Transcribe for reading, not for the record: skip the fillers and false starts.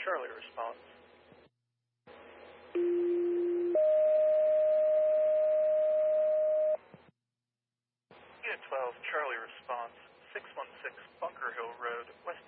Charlie response. Unit 12, Charlie response, 616 Bunker Hill Road, West